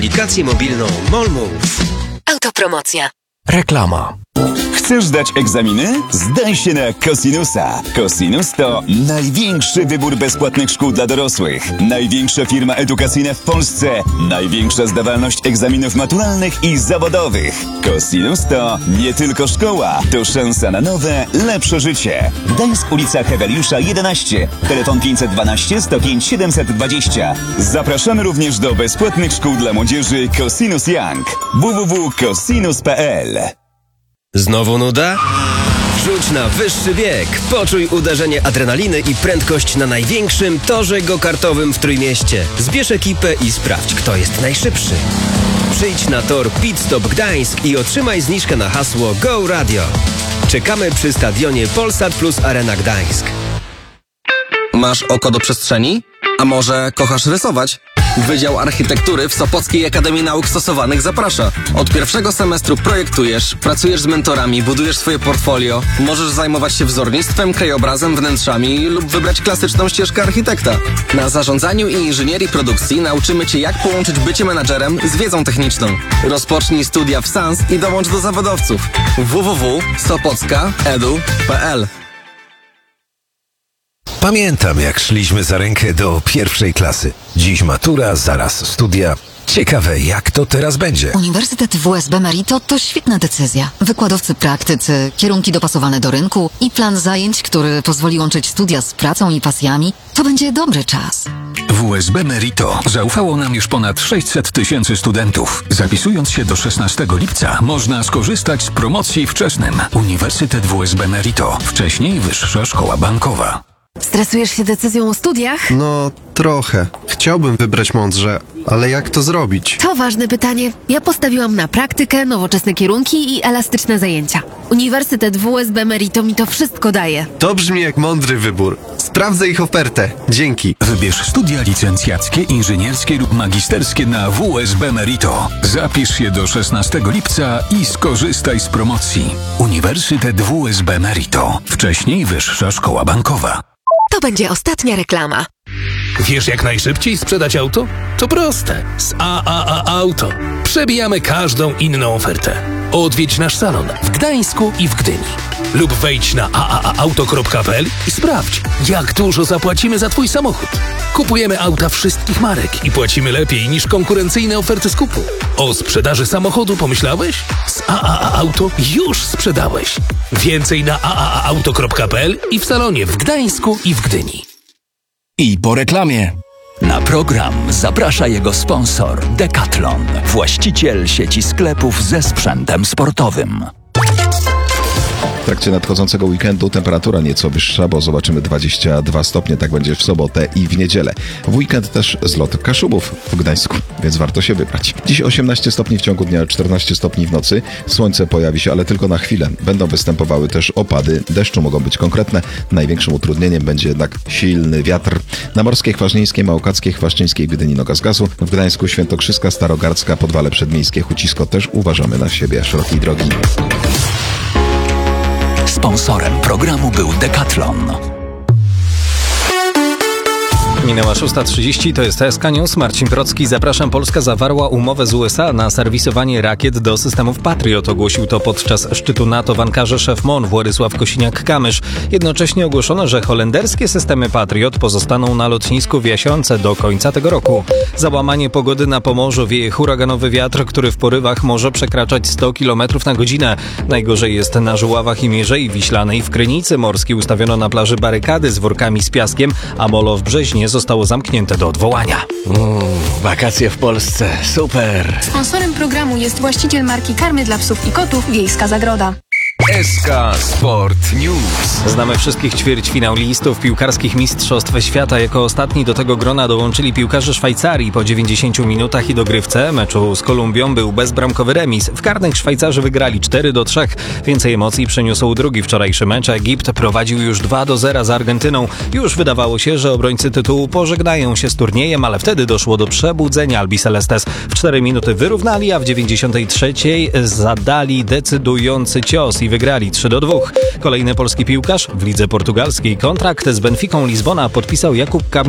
Aplikację mobilną MOLMOVE. Autopromocja. Reklama. Chcesz zdać egzaminy? Zdaj się na Cosinusa. Cosinus to największy wybór bezpłatnych szkół dla dorosłych. Największa firma edukacyjna w Polsce. Największa zdawalność egzaminów maturalnych i zawodowych. Cosinus to nie tylko szkoła, to szansa na nowe, lepsze życie. Gdańsk, ulica Heweliusza 11. Telefon 512 105 720. Zapraszamy również do bezpłatnych szkół dla młodzieży Cosinus Young. www.cosinus.pl. Znowu nuda? Rzuć na wyższy bieg. Poczuj uderzenie adrenaliny i prędkość na największym torze go-kartowym w Trójmieście. Zbierz ekipę i sprawdź, kto jest najszybszy. Przyjdź na tor Pit Stop Gdańsk i otrzymaj zniżkę na hasło Go Radio. Czekamy przy stadionie Polsat Plus Arena Gdańsk. Masz oko do przestrzeni? A może kochasz rysować? Wydział Architektury w Sopockiej Akademii Nauk Stosowanych zaprasza. Od pierwszego semestru projektujesz, pracujesz z mentorami, budujesz swoje portfolio, możesz zajmować się wzornictwem, krajobrazem, wnętrzami lub wybrać klasyczną ścieżkę architekta. Na zarządzaniu i inżynierii produkcji nauczymy Cię, jak połączyć bycie menadżerem z wiedzą techniczną. Rozpocznij studia w SANS i dołącz do zawodowców. www.sopocka.edu.pl. Pamiętam, jak szliśmy za rękę do pierwszej klasy. Dziś matura, zaraz studia. Ciekawe, jak to teraz będzie. Uniwersytet WSB Merito to świetna decyzja. Wykładowcy praktycy, kierunki dopasowane do rynku i plan zajęć, który pozwoli łączyć studia z pracą i pasjami. To będzie dobry czas. WSB Merito zaufało nam już ponad 600 000 studentów. Zapisując się do 16 lipca można skorzystać z promocji wczesnym. Uniwersytet WSB Merito. Wcześniej Wyższa Szkoła Bankowa. Stresujesz się decyzją o studiach? No, trochę. Chciałbym wybrać mądrze, ale jak to zrobić? To ważne pytanie. Ja postawiłam na praktykę, nowoczesne kierunki i elastyczne zajęcia. Uniwersytet WSB Merito mi to wszystko daje. To brzmi jak mądry wybór. Sprawdzę ich ofertę. Dzięki. Wybierz studia licencjackie, inżynierskie lub magisterskie na WSB Merito. Zapisz się do 16 lipca i skorzystaj z promocji. Uniwersytet WSB Merito. Wcześniej Wyższa Szkoła Bankowa. To będzie ostatnia reklama. Wiesz, jak najszybciej sprzedać auto? To proste. Z AAA Auto. Przebijamy każdą inną ofertę. Odwiedź nasz salon w Gdańsku i w Gdyni. Lub wejdź na aaauto.pl i sprawdź, jak dużo zapłacimy za Twój samochód. Kupujemy auta wszystkich marek i płacimy lepiej niż konkurencyjne oferty skupu. O sprzedaży samochodu pomyślałeś? Z AAA Auto już sprzedałeś. Więcej na aaauto.pl i w salonie w Gdańsku i w Gdyni. I po reklamie. Na program zaprasza jego sponsor Decathlon, właściciel sieci sklepów ze sprzętem sportowym. W trakcie nadchodzącego weekendu temperatura nieco wyższa, bo zobaczymy 22 stopnie, tak będzie w sobotę i w niedzielę. W weekend też zlot Kaszubów w Gdańsku, więc warto się wybrać. Dziś 18 stopni w ciągu dnia, 14 stopni w nocy. Słońce pojawi się, ale tylko na chwilę. Będą występowały też opady, deszczu mogą być konkretne. Największym utrudnieniem będzie jednak silny wiatr. Na Morskiej, Chważnieńskiej, Małokackiej, Chwaszczyńskiej, Gdyni noga z gazu. W Gdańsku Świętokrzyska, Starogardzka, Podwale Przedmiejskie, Hucisko też uważamy na siebie szerokiej drogi. Sponsorem programu był Decathlon. Minęła 6:30, to jest SK News. Marcin Procki. Zapraszam. Polska zawarła umowę z USA na serwisowanie rakiet do systemów Patriot. Ogłosił to podczas szczytu NATO w Ankarze szef MON Władysław Kosiniak-Kamysz. Jednocześnie ogłoszono, że holenderskie systemy Patriot pozostaną na lotnisku w Jasionce do końca tego roku. Załamanie pogody na Pomorzu. Wieje huraganowy wiatr, który w porywach może przekraczać 100 km na godzinę. Najgorzej jest na Żuławach i Mierzei Wiślanej. W Krynicy Morskiej ustawiono na plaży barykady z workami z piaskiem, a molo w Brzeźnie zostało zamknięte do odwołania. Wakacje w Polsce. Super! Sponsorem programu jest właściciel marki karmy dla psów i kotów Wiejska Zagroda. SK Sport News. Znamy wszystkich ćwierćfinalistów piłkarskich Mistrzostw Świata. Jako ostatni do tego grona dołączyli piłkarze Szwajcarii. Po 90 minutach i dogrywce meczu z Kolumbią był bezbramkowy remis. W karnych Szwajcarzy wygrali 4-3. Więcej emocji przyniósł drugi wczorajszy mecz. Egipt prowadził już 2-0 z Argentyną. Już wydawało się, że obrońcy tytułu pożegnają się z turniejem, ale wtedy doszło do przebudzenia Albicelestes. W 4 minuty wyrównali, a w 93 zadali decydujący cios i wygrali 3-2. Kolejny polski piłkarz w lidze portugalskiej kontrakt z Benficą Lizbona podpisał Jakub